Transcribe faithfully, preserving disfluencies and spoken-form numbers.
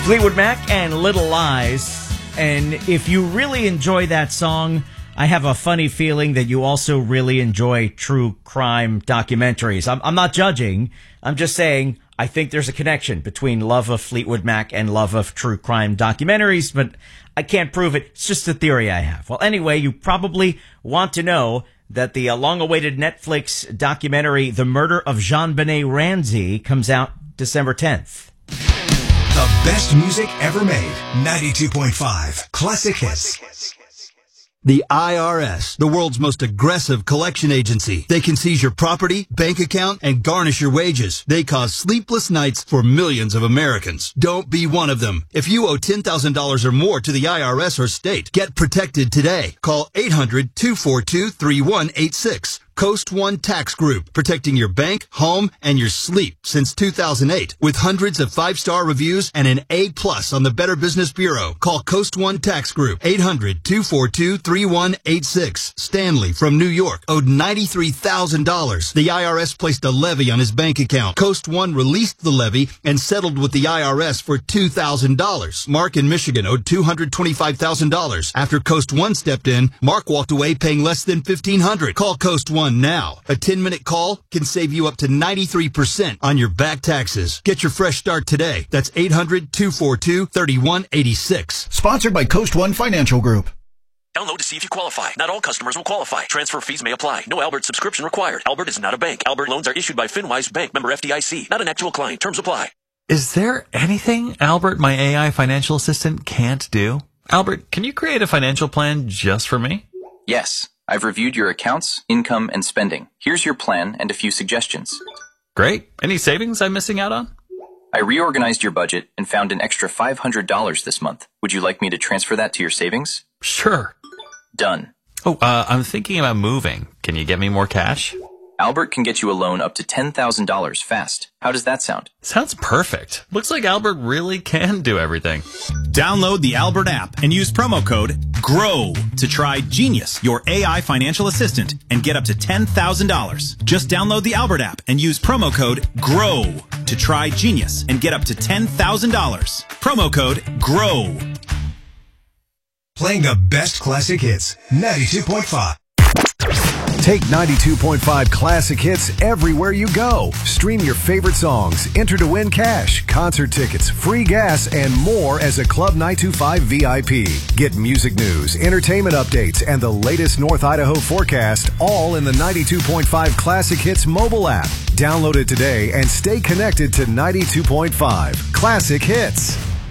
Fleetwood Mac and Little Lies. And if you really enjoy that song, I have a funny feeling that you also really enjoy true crime documentaries. I'm, I'm not judging. I'm just saying I think there's a connection between love of Fleetwood Mac and love of true crime documentaries, but I can't prove it. It's just a theory I have. Well, anyway, you probably want to know that the uh, long-awaited Netflix documentary, The Murder of JonBenet Ramsey, comes out December tenth. The best music ever made. ninety-two point five Classic Hits. The I R S, the world's most aggressive collection agency. They can seize your property, bank account, and garnish your wages. They cause sleepless nights for millions of Americans. Don't be one of them. If you owe ten thousand dollars or more to the I R S or state, get protected today. Call eight hundred, two four two, three one eight six. Coast One Tax Group, protecting your bank, home, and your sleep since two thousand eight. With hundreds of five-star reviews and an A plus on the Better Business Bureau. Call Coast One Tax Group, eight hundred, two four two, three one eight six. Stanley from New York owed ninety-three thousand dollars. The I R S placed a levy on his bank account. Coast One released the levy and settled with the I R S for two thousand dollars. Mark in Michigan owed two hundred twenty-five thousand dollars. After Coast One stepped in, Mark walked away paying less than fifteen hundred dollars. Call Coast One now. A ten-minute call can save you up to ninety-three percent on your back taxes. Get your fresh start today. That's eight hundred, two four two, three one eight six. Sponsored by Coast One Financial Group. Download to see if you qualify. Not all customers will qualify. Transfer fees may apply. No Albert subscription required. Albert is not a bank. Albert loans are issued by FinWise Bank, member F D I C. Not an actual client. Terms apply. Is there anything Albert, my A I financial assistant, can't do? Albert, can you create a financial plan just for me? Yes. I've reviewed your accounts, income, and spending. Here's your plan and a few suggestions. Great. Any savings I'm missing out on? I reorganized your budget and found an extra five hundred dollars this month. Would you like me to transfer that to your savings? Sure. Done. Oh, uh, I'm thinking about moving. Can you get me more cash? Albert can get you a loan up to ten thousand dollars fast. How does that sound? Sounds perfect. Looks like Albert really can do everything. Download the Albert app and use promo code GROW to try Genius, your A I financial assistant, and get up to ten thousand dollars. Just download the Albert app and use promo code GROW to try Genius and get up to ten thousand dollars. Promo code GROW. Playing the best classic hits. ninety-two point five. Take ninety-two point five Classic Hits everywhere you go. Stream your favorite songs, enter to win cash, concert tickets, free gas, and more as a Club nine two five V I P. Get music news, entertainment updates, and the latest North Idaho forecast all in the ninety-two point five Classic Hits mobile app. Download it today and stay connected to ninety-two point five Classic Hits.